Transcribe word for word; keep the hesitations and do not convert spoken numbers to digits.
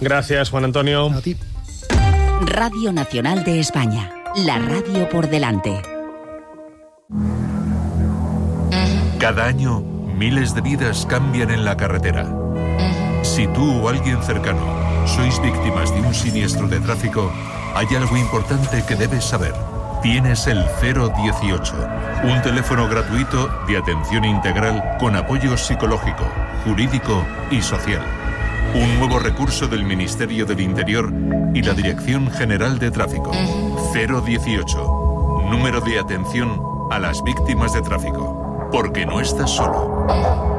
Gracias, Juan Antonio. A ti. Radio Nacional de España. La radio por delante. Cada año, miles de vidas cambian en la carretera. Si tú o alguien cercano sois víctimas de un siniestro de tráfico, hay algo importante que debes saber. Tienes el cero dieciocho, un teléfono gratuito de atención integral con apoyo psicológico, jurídico y social. Un nuevo recurso del Ministerio del Interior y la Dirección General de Tráfico. cero dieciocho, número de atención a las víctimas de tráfico. Porque no estás solo.